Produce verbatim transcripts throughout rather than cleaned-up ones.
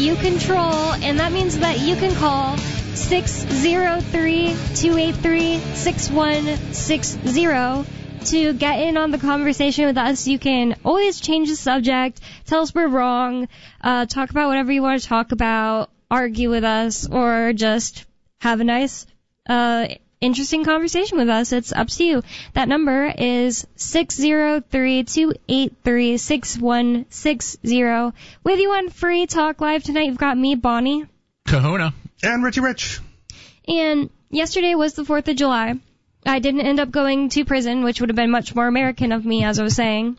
you control, and that means that you can call six zero three, two eight three, six one six zero to get in on the conversation with us. You can always change the subject, tell us we're wrong, uh, talk about whatever you want to talk about, argue with us, or just have a nice, uh, interesting conversation with us. It's up to you. That number is six zero three, two eight three, six one six zero. With you on Free Talk Live tonight, you've got me, Bonnie. Kahuna. And Richie Rich. And yesterday was the fourth of July. I didn't end up going to prison, which would have been much more American of me, as I was saying.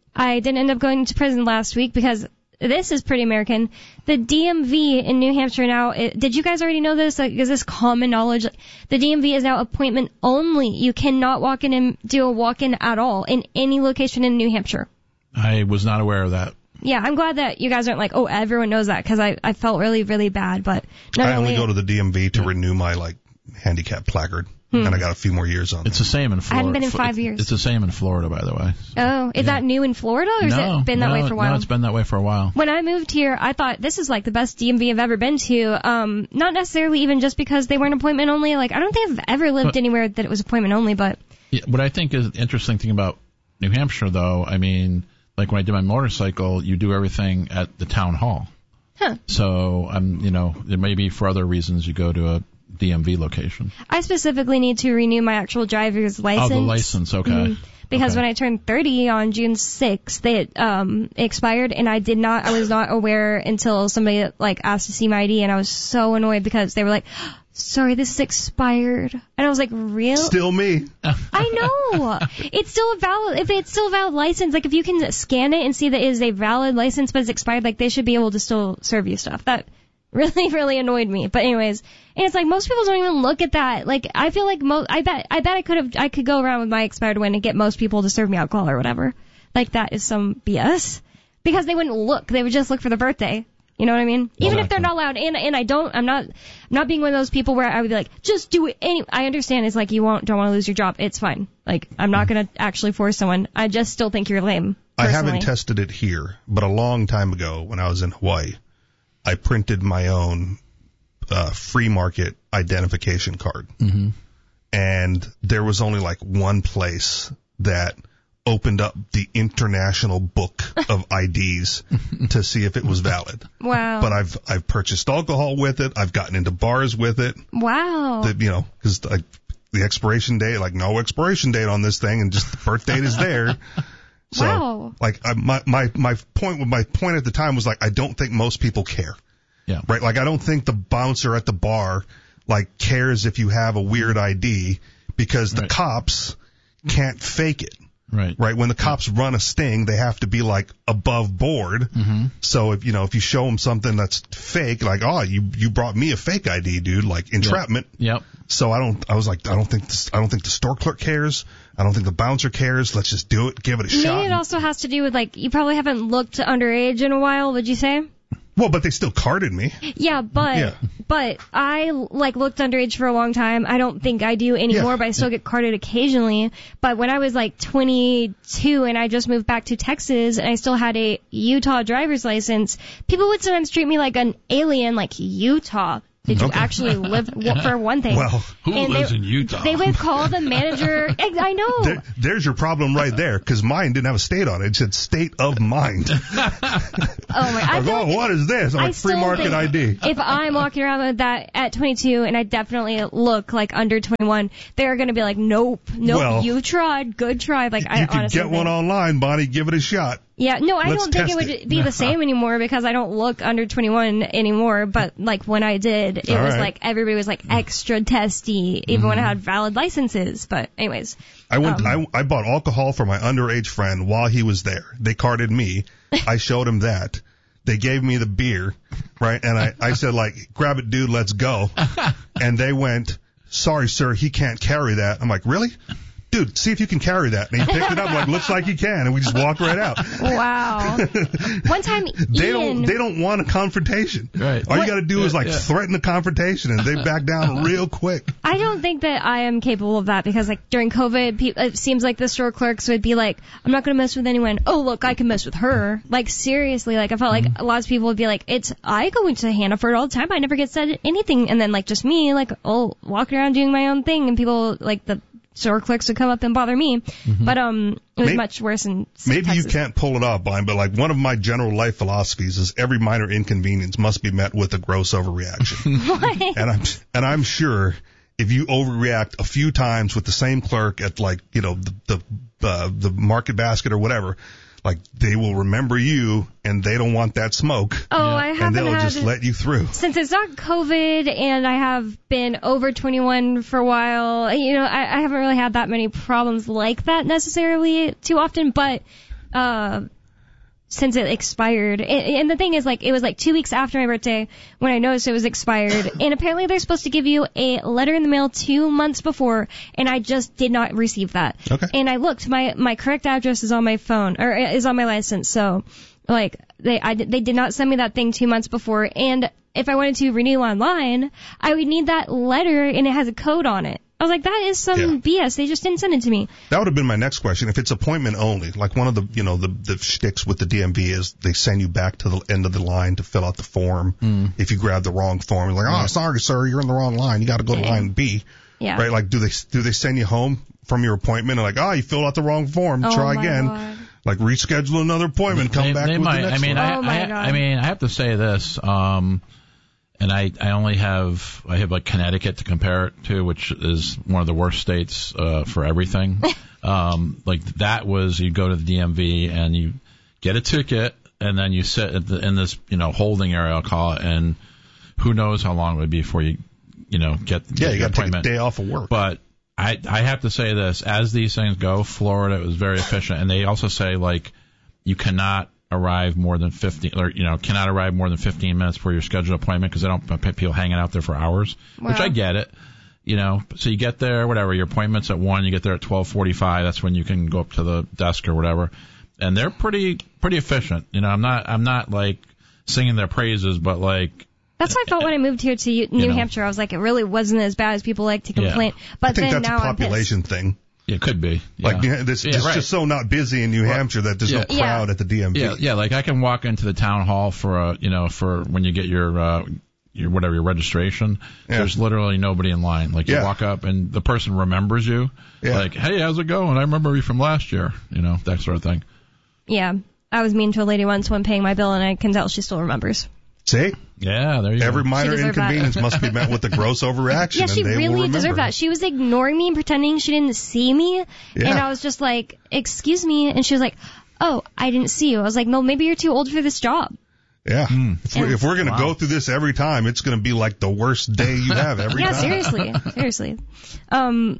I didn't end up going to prison last week because this is pretty American. The D M V in New Hampshire now, it, did you guys already know this? Like, is this common knowledge? The D M V is now appointment only. You cannot walk in and do a walk-in at all in any location in New Hampshire. I was not aware of that. Yeah, I'm glad that you guys aren't like, oh, everyone knows that, because I, I felt really, really bad. But I only go to the D M V to yeah. renew my, like, handicap placard. Hmm. And I got a few more years on it. It's the same in Florida. I haven't been in five years. It's the same in Florida, by the way. Oh, is yeah. that new in Florida, or no, has it been that no, way for a while? No, it's been that way for a while. When I moved here, I thought this is like the best D M V I've ever been to. Um, not necessarily even just because they weren't appointment only. Like, I don't think I've ever lived but, anywhere that it was appointment only, but... Yeah, what I think is the interesting thing about New Hampshire, though, I mean, like when I did my motorcycle, you do everything at the town hall. Huh. So, um, you know, it may be for other reasons you go to a D M V location. I specifically need to renew my actual driver's license. Oh, the license, okay. Mm-hmm. Because okay. when I turned thirty on June sixth, they um expired, and I did not, I was not aware until somebody like asked to see my I D, and I was so annoyed because they were like, sorry, this is expired. And I was like, real? Still me. I know. It's still a valid, if it's still a valid license, like if you can scan it and see that it is a valid license but it's expired, like they should be able to still serve you stuff. That really, really annoyed me. But anyways, and it's like most people don't even look at that. Like I feel like mo- I bet I bet I could have I could go around with my expired one and get most people to serve me alcohol or whatever. Like that is some B S because they wouldn't look. They would just look for the birthday. You know what I mean? Even exactly. if they're not allowed. And and I don't. I'm not. I'm not being one of those people where I would be like, just do it. Any. I understand. It's like you won't don't want to lose your job. It's fine. Like I'm not gonna actually force someone. I just still think you're lame. Personally. I haven't tested it here, but a long time ago when I was in Hawaii, I printed my own uh, free market identification card. Mm-hmm. And there was only like one place that opened up the international book of I Ds to see if it was valid. Wow. But I've I've purchased alcohol with it. I've gotten into bars with it. Wow. The, you know, because the expiration date, like no expiration date on this thing, and just the birth date is there. So, wow. like, I, my, my, my point, my point at the time was like, I don't think most people care. Yeah. Right? Like, I don't think the bouncer at the bar, like, cares if you have a weird I D because the right. cops can't fake it. Right. Right? When the cops yeah. run a sting, they have to be, like, above board. Mm-hmm. So, if, you know, if you show them something that's fake, like, oh, you, you brought me a fake I D, dude, like, entrapment. Yep. yep. So I don't, I was like, I don't think this, I don't think the store clerk cares. I don't think the bouncer cares. Let's just do it. Give it a Maybe shot. Maybe it also has to do with, like, you probably haven't looked underage in a while, would you say? Well, but they still carded me. Yeah, but, yeah. but I, like, looked underage for a long time. I don't think I do anymore, yeah. but I still get carded occasionally. But when I was, like, twenty-two and I just moved back to Texas and I still had a Utah driver's license, people would sometimes treat me like an alien, like, Utah. Did you okay. actually live, for one thing? Well, who and lives they, in Utah? They would call the manager. I know. There, there's your problem right there, because mine didn't have a state on it. It said state of mind. Oh, my. I like, oh, like, what is this? I'm I like, free market I D. If I'm walking around with that at twenty-two and I definitely look like under twenty-one, they're going to be like, nope, nope, well, you tried, good try. Like, you I can honestly get one think. online, Bonnie. Give it a shot. Yeah, no, I Let's don't think it would it. be the same anymore because I don't look under twenty-one anymore. But, like, when I did, it All was right. like everybody was like extra testy, even mm-hmm. when I had valid licenses. But anyways. I went. Um, I, I bought alcohol for my underage friend while he was there. They carded me. I showed him that. They gave me the beer, right? And I, I said, like, grab it, dude, let's go. And they went, sorry, sir, he can't carry that. I'm like, really? dude, see if you can carry that. And he picked it up, like, looks like you can, and we just walked right out. Wow. One time, they Ian... don't they don't want a confrontation. Right. All What? you got to do is like Yeah, yeah. threaten a confrontation, and they back down real quick. I don't think that I am capable of that because, like, during COVID, pe- it seems like the store clerks would be like, I'm not going to mess with anyone. Oh, look, I can mess with her. Like, seriously, like, I felt like a lot of people would be like, it's, I go into Hannaford all the time. I never get said anything. And then, like, just me, like, oh, walking around doing my own thing, and people, like, the store clerks would come up and bother me. Mm-hmm. But, um, it was Maybe- much worse in Maybe Texas. you can't pull it off, Brian, but like one of my general life philosophies is every minor inconvenience must be met with a gross overreaction. and I'm and I'm sure if you overreact a few times with the same clerk at like you know the the uh, the market basket or whatever, like they will remember you and they don't want that smoke, Oh, I and haven't they'll had... just let you through. Since it's not COVID and I have been over twenty-one for a while, you know, I, I haven't really had that many problems like that necessarily too often, but, uh, since it expired, and, and the thing is, like, it was like two weeks after my birthday when I noticed it was expired, and apparently they're supposed to give you a letter in the mail two months before, and I just did not receive that. Okay. And I looked, my, my correct address is on my phone, or is on my license, so, like, they, I, they did not send me that thing two months before, and if I wanted to renew online, I would need that letter, and it has a code on it. I was like, that is some Yeah. B S. They just didn't send it to me. That would have been my next question. If it's appointment only, like one of the, you know, the, the shticks with the D M V is they send you back to the end of the line to fill out the form. Mm. If you grab the wrong form, you're like, oh, sorry, sir, you're in the wrong line. You got to go to line B. Yeah. Right? Like, do they, do they send you home from your appointment and like, oh, you filled out the wrong form. Oh, Try my again. God. Like, reschedule another appointment. Come they, back they with might. the next I mean, one. I, Oh, my I, God. I mean, I have to say this. Um, and I, I only have, I have like Connecticut to compare it to, which is one of the worst states, uh, for everything. um, like that was, you go to the D M V and you get a ticket and then you sit at the, in this, you know, holding area, I'll call it, and who knows how long it would be before you, you know, get, Yeah, get you your got to take a appointment. day off of work. But I, I have to say this, as these things go, Florida was very efficient, and they also say like you cannot arrive more than fifteen, or you know, cannot arrive more than fifteen minutes before your scheduled appointment because they don't want people hanging out there for hours. Wow. Which I get it, you know. So you get there, whatever. Your appointment's at one, you get there at twelve forty-five. That's when you can go up to the desk or whatever, and they're pretty pretty efficient. You know, I'm not I'm not like singing their praises, but like. That's how I felt when I moved here to New know. Hampshire. I was like, it really wasn't as bad as people like to Yeah. complain. But I think then that's now a population I'm pissed. thing. It could be. Like, yeah. yeah, this, Yeah, it's right. just so not busy in New Hampshire that there's yeah. no crowd Yeah. at the D M V. Yeah, yeah. Like I can walk into the town hall for a, you know, for when you get your, uh, your whatever your registration. Yeah. There's literally nobody in line. Like you Yeah. walk up and the person remembers you. Yeah. Like, hey, how's it going? I remember you from last year. You know, that sort of thing. Yeah. I was mean to a lady once when paying my bill, and I can tell she still remembers. See? Yeah, there you Every go. minor deserved that. inconvenience must be met with a gross overreaction, Yeah, and she they will really remember. deserved that. She was ignoring me and pretending she didn't see me. Yeah. And I was just like, excuse me. And she was like, oh, I didn't see you. I was like, no, maybe you're too old for this job. Yeah. If we're, if we're going to Wow. go through this every time, it's going to be like the worst day you have every Yeah, time. seriously. Seriously. Um,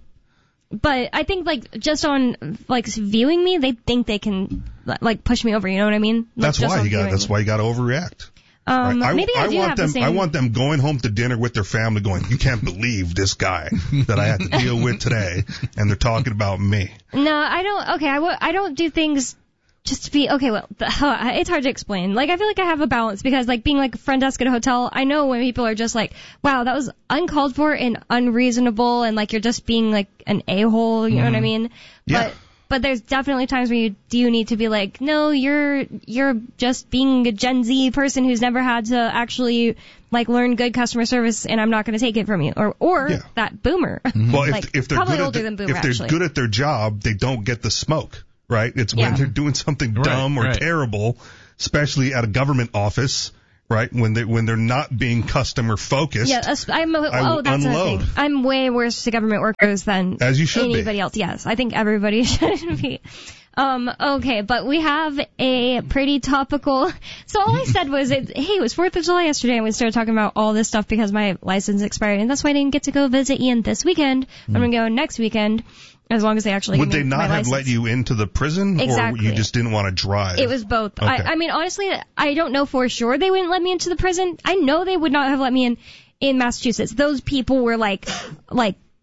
but I think, like, just on, like, viewing me, they think they can, like, push me over. You know what I mean? Like, That's just why on you got. viewing That's me. why you got to overreact. Um, Right? maybe I, do want have them. the same. I want them going home to dinner with their family, going, "You can't believe this guy that I had to deal with today," and they're talking about me. No, I don't. Okay, I, w- I don't do things just to be okay. Well, the, it's hard to explain. Like, I feel like I have a balance because, like, being like a front desk at a hotel, I know when people are just like, "Wow, that was uncalled for and unreasonable," and like you're just being like an a-hole. You know what I mean? Yeah. But but there's definitely times where you do need to be like, no, you're you're just being a Gen Z person who's never had to actually like learn good customer service, and I'm not going to take it from you, or or Yeah. that boomer. Well, if, Like, if they're probably good older at than the, boomer, if they're actually. good at their job, they don't get the smoke, right? It's when Yeah. they're doing something Right, dumb or right. terrible, especially at a government office, right? When they when they're not being customer focused. Yeah, that's- I'm. A, I oh, will that's another unload. thing. I'm way worse to government workers than As you should be. anybody else. Yes, I think everybody should be. Um, okay, but we have a pretty topical. So all I said was, it, hey, it was fourth of July yesterday, and we started talking about all this stuff because my license expired, and that's why I didn't get to go visit Ian this weekend. I'm gonna go next weekend, as long as they actually. Would give they me not my have license. let you into the prison, Exactly. or you just didn't want to drive? It was both. Okay. I, I mean, honestly, I don't know for sure they wouldn't let me into the prison. I know they would not have let me in in Massachusetts. Those people were like, like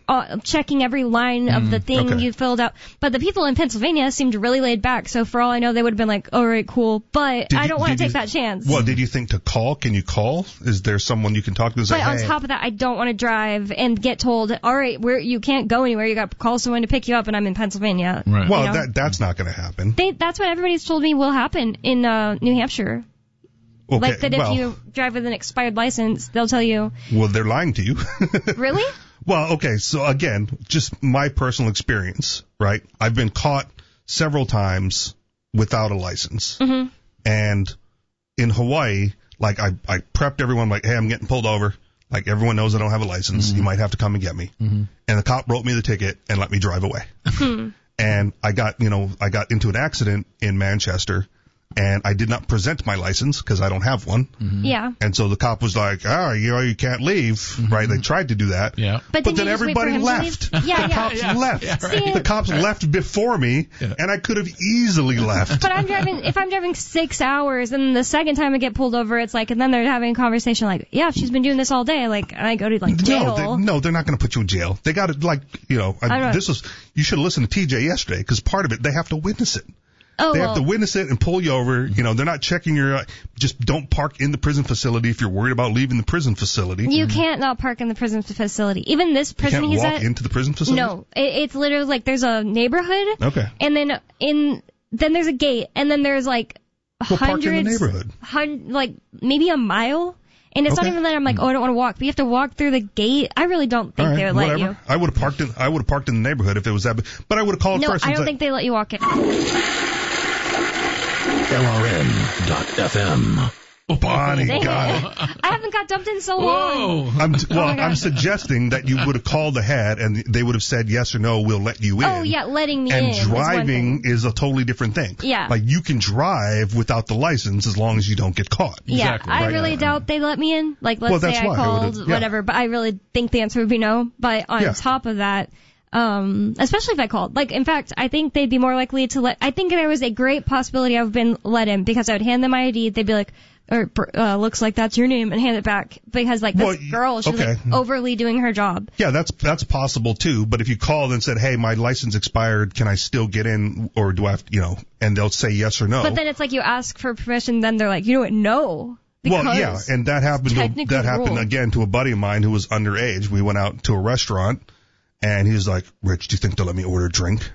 uh, checking every line of the thing okay. you filled out. But the people in Pennsylvania seemed really laid back. So for all I know, they would have been like, all right, cool. But Did I you- don't want to did take you- that chance. Well, did you think to call? Can you call? Is there someone you can talk to and say, But on hey, top of that, I don't want to drive and get told, all right, we're, you can't go anywhere. You got to call someone to pick you up, and I'm in Pennsylvania. Right. well, you know? that that's not going to happen. They, that's what everybody's told me will happen in uh, New Hampshire. Okay, Like that if well, you drive with an expired license, they'll tell you, well, they're lying to you. really? Well, okay, so again, just my personal experience, right? I've been caught several times without a license. Mm-hmm. And in Hawaii, like I, I prepped everyone like, hey, I'm getting pulled over. Like everyone knows I don't have a license. Mm-hmm. You might have to come and get me. Mm-hmm. And the cop wrote me the ticket and let me drive away. And I got, you know, I got into an accident in Manchester and I did not present my license because I don't have one. Mm-hmm. Yeah. And so the cop was like, oh, you know, you can't leave, Mm-hmm. right? They tried to do that. Yeah. But, But didn't then you just wait for everybody him to left. leave? Yeah, The yeah. cops Yeah, left. yeah, right. See, The cops left before me, Yeah. and I could have easily left. But I'm driving, if I'm driving six hours, and the second time I get pulled over, it's like, and then they're having a conversation like, yeah, she's been doing this all day, like, and I go to, like, jail. No, they, no, they're not going to put you in jail. They got to, like, you know, I don't- this is, you should have listened to T J yesterday, because part of it, they have to witness it. oh, They well, have to witness it and pull you over. You know, they're not checking your, uh, just don't park in the prison facility if you're worried about leaving the prison facility. you can't not park in the prison facility. Even this You prison can't he's walk at, into the prison facility? no, it, it's literally like there's a neighborhood, Okay. and then in, then there's a gate, and then there's like Well, park in the hundreds, neighborhood. hun- like maybe a mile. And it's Okay. not even that I'm like, oh, I don't want to walk. But you have to walk through the gate. I really don't think All they right, would let whatever. you. I would have parked in, I would have parked in the neighborhood if it was that, but I would have called No, first. I and don't said- think they let you walk in. L R N dot F M. Bonnie, Dang God. it. I haven't got dumped in so long. Whoa. I'm, well, Oh my I'm God. suggesting that you would have called ahead and they would have said yes or no, we'll let you in. Oh, yeah, letting me And in. is one driving thing. is a totally different thing. Yeah. Like you can drive without the license as long as you don't get caught. Yeah, Exactly. I Right. really doubt they let me in. Like, let's Well, that's say I why I called, would've- yeah. whatever, but I really think the answer would be no. But on Yeah. top of that, um, especially if I called, like, in fact, I think they'd be more likely to let, I think there was a great possibility I've been let in because I would hand them my I D, they'd be like, or, uh, looks like that's your name, and hand it back. Because, like, this Well, girl, she was, okay. like, overly doing her job. Yeah, that's that's possible too. But if you called and said, "Hey, my license expired, can I still get in, or do I have to," you know, and they'll say yes or no. But then it's like you ask for permission, then they're like, you know what, no. Because Well, yeah, and that happened. To, technically that happened rule. again to a buddy of mine who was underage. We went out to a restaurant, and he was like, "Rich, do you think they'll let me order a drink?"